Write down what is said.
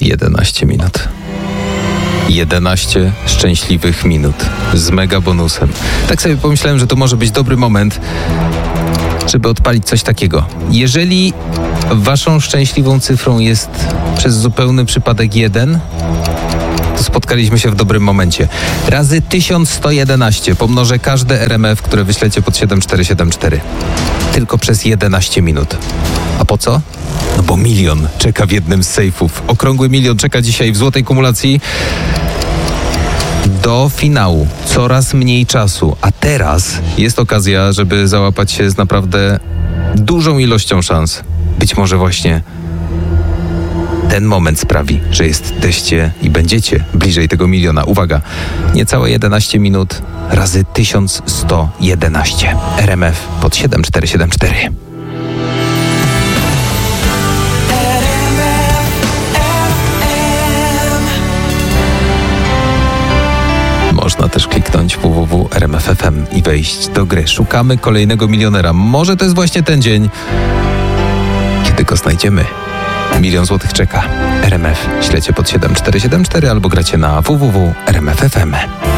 11 minut. 11 szczęśliwych minut z mega bonusem. Tak sobie pomyślałem, że to może być dobry moment, żeby odpalić coś takiego. Jeżeli waszą szczęśliwą cyfrą jest przez zupełny przypadek 1, to spotkaliśmy się w dobrym momencie. Razy 1111 pomnożę każde RMF, które wyślecie pod 7474. Tylko przez 11 minut. A po co? No bo 1 000 000 czeka w jednym z sejfów. Okrągły 1 000 000 czeka dzisiaj w złotej kumulacji. Do finału coraz mniej czasu, a teraz jest okazja, żeby załapać się z naprawdę dużą ilością szans. Być może właśnie ten moment sprawi, że jesteście i będziecie bliżej tego 1 000 000. Uwaga, niecałe 11 minut razy 1111. RMF pod 7474. Można też kliknąć www.rmf.fm i wejść do gry. Szukamy kolejnego milionera. Może to jest właśnie ten dzień, kiedy go znajdziemy. 1 000 000 złotych czeka. RMF. Śledźcie pod 7474 albo gracie na www.rmf.fm.